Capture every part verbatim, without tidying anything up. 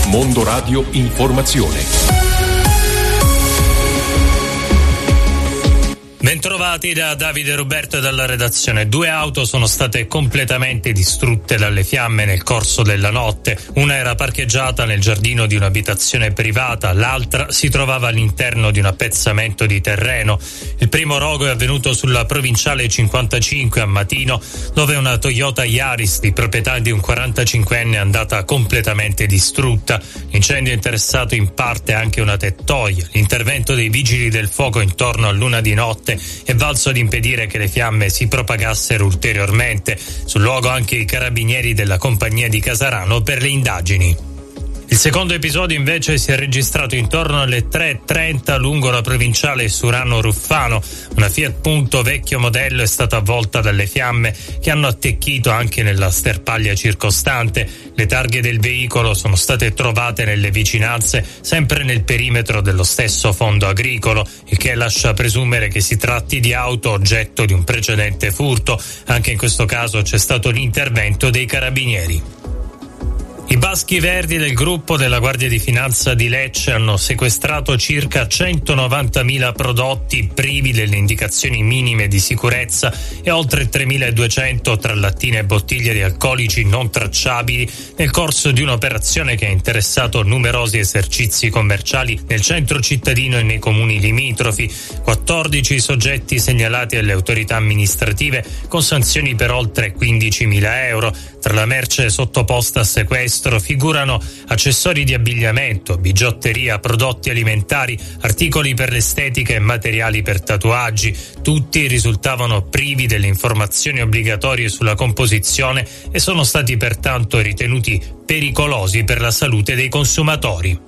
Mondo Radio Informazione. Bentrovati da Davide Roberto e dalla redazione. Due auto sono state completamente distrutte dalle fiamme nel corso della notte. Una era parcheggiata nel giardino di un'abitazione privata, l'altra si trovava all'interno di un appezzamento di terreno. Il primo rogo è avvenuto sulla provinciale cinquantacinque a Matino, dove una Toyota Yaris di proprietà di un quarantacinquenne è andata completamente distrutta. L'incendio ha interessato in parte anche una tettoia. L'intervento dei vigili del fuoco intorno a l'una di notte è valso ad impedire che le fiamme si propagassero ulteriormente. Sul luogo anche i carabinieri della compagnia di Casarano per le indagini. Il secondo episodio invece si è registrato intorno alle tre e trenta lungo la provinciale Surano-Ruffano. Una Fiat Punto vecchio modello è stata avvolta dalle fiamme che hanno attecchito anche nella sterpaglia circostante. Le targhe del veicolo sono state trovate nelle vicinanze, sempre nel perimetro dello stesso fondo agricolo, il che lascia presumere che si tratti di auto oggetto di un precedente furto. Anche in questo caso c'è stato l'intervento dei carabinieri. I Baschi Verdi del gruppo della Guardia di Finanza di Lecce hanno sequestrato circa centonovantamila prodotti privi delle indicazioni minime di sicurezza e oltre tremiladuecento tra lattine e bottiglie di alcolici non tracciabili nel corso di un'operazione che ha interessato numerosi esercizi commerciali nel centro cittadino e nei comuni limitrofi. quattordici soggetti segnalati alle autorità amministrative con sanzioni per oltre quindicimila euro. Tra la merce sottoposta a sequestro figurano accessori di abbigliamento, bigiotteria, prodotti alimentari, articoli per l'estetica e materiali per tatuaggi. Tutti risultavano privi delle informazioni obbligatorie sulla composizione e sono stati pertanto ritenuti pericolosi per la salute dei consumatori.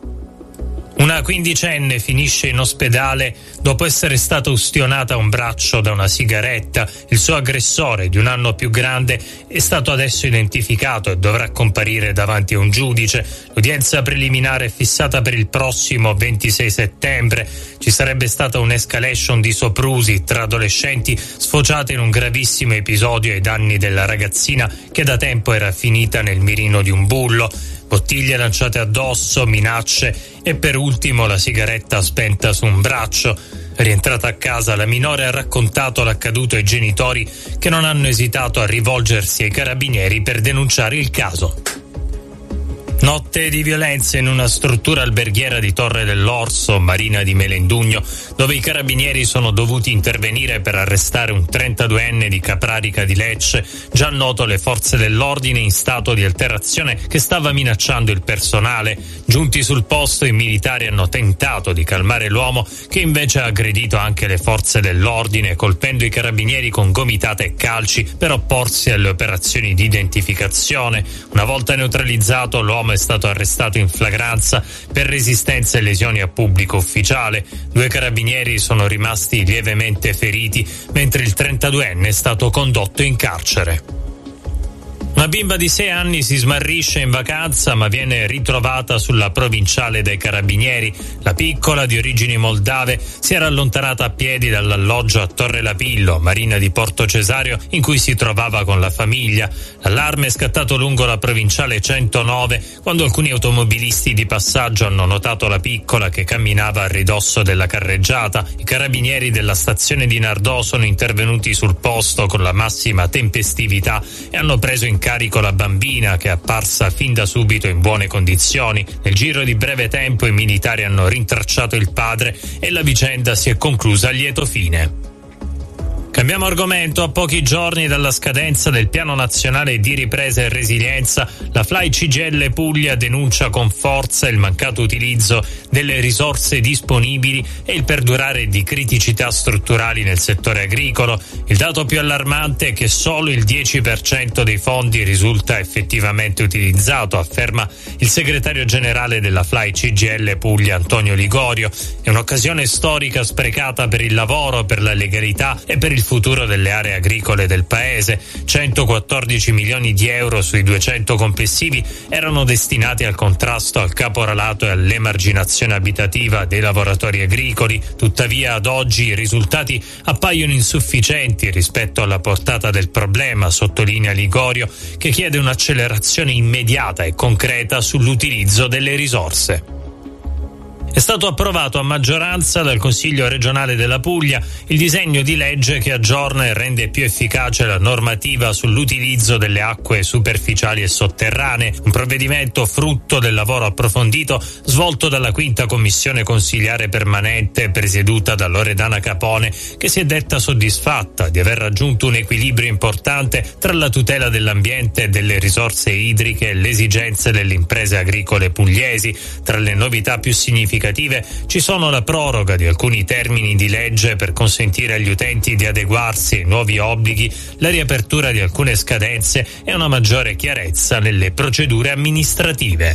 Una quindicenne finisce in ospedale dopo essere stata ustionata a un braccio da una sigaretta. Il suo aggressore, di un anno più grande, è stato adesso identificato e dovrà comparire davanti a un giudice. L'udienza preliminare è fissata per il prossimo ventisei settembre. Ci sarebbe stata un'escalation di soprusi tra adolescenti sfociata in un gravissimo episodio ai danni della ragazzina che da tempo era finita nel mirino di un bullo. Bottiglie lanciate addosso, minacce e per ultimo la sigaretta spenta su un braccio. Rientrata a casa, la minore ha raccontato l'accaduto ai genitori che non hanno esitato a rivolgersi ai carabinieri per denunciare il caso. Notte di violenze in una struttura alberghiera di Torre dell'Orso, Marina di Melendugno, dove i carabinieri sono dovuti intervenire per arrestare un trentaduenne di Caprarica di Lecce, già noto alle forze dell'ordine in stato di alterazione che stava minacciando il personale. Giunti sul posto, i militari hanno tentato di calmare l'uomo, che invece ha aggredito anche le forze dell'ordine, colpendo i carabinieri con gomitate e calci per opporsi alle operazioni di identificazione. Una volta neutralizzato, l'uomo è stato arrestato in flagranza per resistenza e lesioni a pubblico ufficiale. Due carabinieri sono rimasti lievemente feriti, mentre il trentaduenne è stato condotto in carcere. Una bimba di sei anni si smarrisce in vacanza ma viene ritrovata sulla provinciale dai carabinieri. La piccola, di origini moldave, si era allontanata a piedi dall'alloggio a Torre Lapillo, Marina di Porto Cesario, in cui si trovava con la famiglia. L'allarme è scattato lungo la provinciale centonove quando alcuni automobilisti di passaggio hanno notato la piccola che camminava a ridosso della carreggiata. I carabinieri della stazione di Nardò sono intervenuti sul posto con la massima tempestività e hanno preso in carico la bambina, che è apparsa fin da subito in buone condizioni. Nel giro di breve tempo i militari hanno rintracciato il padre e la vicenda si è conclusa a lieto fine. Cambiamo argomento. A pochi giorni dalla scadenza del Piano Nazionale di Ripresa e Resilienza, la Fly C G I L Puglia denuncia con forza il mancato utilizzo delle risorse disponibili e il perdurare di criticità strutturali nel settore agricolo. Il dato più allarmante è che solo il dieci per cento dei fondi risulta effettivamente utilizzato, afferma il segretario generale della Fly C G I L Puglia, Antonio Ligorio. È un'occasione storica sprecata per il lavoro, per la legalità e per il futuro delle aree agricole del paese. centoquattordici milioni di euro sui duecento complessivi erano destinati al contrasto al caporalato e all'emarginazione abitativa dei lavoratori agricoli. Tuttavia ad oggi i risultati appaiono insufficienti rispetto alla portata del problema, sottolinea Ligorio, che chiede un'accelerazione immediata e concreta sull'utilizzo delle risorse. È stato approvato a maggioranza dal Consiglio regionale della Puglia il disegno di legge che aggiorna e rende più efficace la normativa sull'utilizzo delle acque superficiali e sotterranee, un provvedimento frutto del lavoro approfondito svolto dalla quinta commissione consiliare permanente presieduta da Loredana Capone, che si è detta soddisfatta di aver raggiunto un equilibrio importante tra la tutela dell'ambiente e delle risorse idriche e le esigenze delle imprese agricole pugliesi. Tra le novità più significative ci sono la proroga di alcuni termini di legge per consentire agli utenti di adeguarsi ai nuovi obblighi, la riapertura di alcune scadenze e una maggiore chiarezza nelle procedure amministrative.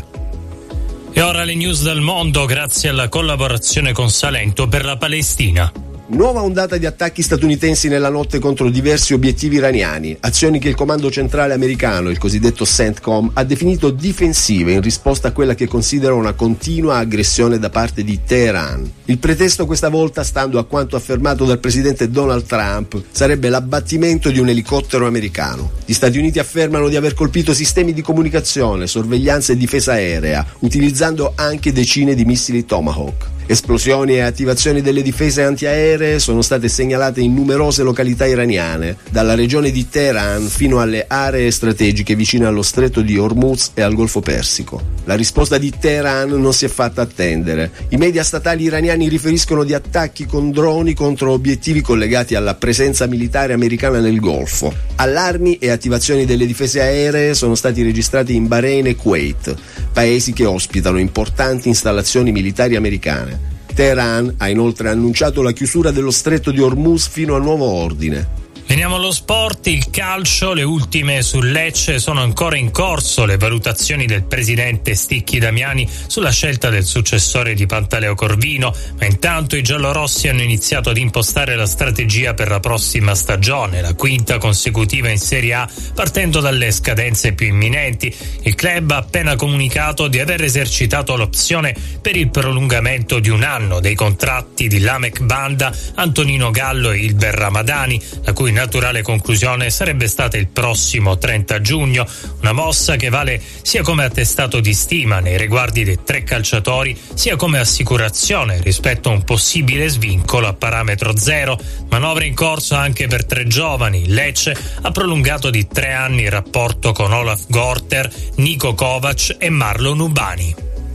E ora le news dal mondo grazie alla collaborazione con Salento per la Palestina. Nuova ondata di attacchi statunitensi nella notte contro diversi obiettivi iraniani, azioni che il comando centrale americano, il cosiddetto CENTCOM, ha definito difensive in risposta a quella che considera una continua aggressione da parte di Teheran. Il pretesto questa volta, stando a quanto affermato dal presidente Donald Trump, sarebbe l'abbattimento di un elicottero americano. Gli Stati Uniti affermano di aver colpito sistemi di comunicazione, sorveglianza e difesa aerea, utilizzando anche decine di missili Tomahawk. Esplosioni e attivazioni delle difese antiaeree sono state segnalate in numerose località iraniane, dalla regione di Teheran fino alle aree strategiche vicine allo stretto di Hormuz e al Golfo Persico. La risposta di Teheran non si è fatta attendere. I media statali iraniani riferiscono di attacchi con droni contro obiettivi collegati alla presenza militare americana nel Golfo. Allarmi e attivazioni delle difese aeree sono stati registrati in Bahrain e Kuwait, paesi che ospitano importanti installazioni militari americane. Teheran ha inoltre annunciato la chiusura dello stretto di Hormuz fino a nuovo ordine. Veniamo allo sport, il calcio, le ultime sul Lecce, sono ancora in corso le valutazioni del presidente Sticchi Damiani sulla scelta del successore di Pantaleo Corvino, ma intanto i giallorossi hanno iniziato ad impostare la strategia per la prossima stagione, la quinta consecutiva in Serie A, partendo dalle scadenze più imminenti. Il club ha appena comunicato di aver esercitato l'opzione per il prolungamento di un anno dei contratti di Lamek Banda, Antonino Gallo e Ilber Ramadani, la cui naturale conclusione sarebbe stata il prossimo trenta giugno, una mossa che vale sia come attestato di stima nei riguardi dei tre calciatori, sia come assicurazione rispetto a un possibile svincolo a parametro zero. Manovra in corso anche per tre giovani. Lecce ha prolungato di tre anni il rapporto con Olaf Gorter, Nico Kovac e Marlon Ubani.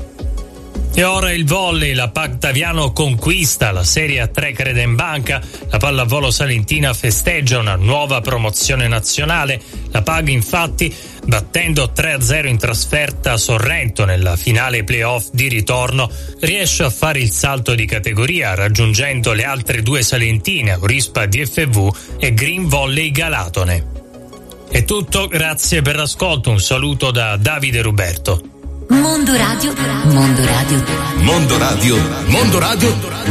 E ora il volley, la Pag Taviano conquista la Serie A tre Credenbanca, la pallavolo salentina festeggia una nuova promozione nazionale. La Pag infatti, battendo tre a zero in trasferta a Sorrento nella finale playoff di ritorno, riesce a fare il salto di categoria raggiungendo le altre due salentine, Aurispa D F V e Green Volley Galatone. È tutto, grazie per l'ascolto, un saluto da Davide Ruberto. Mondo Radio, Mondo Radio, Mondo Radio, Mondo Radio,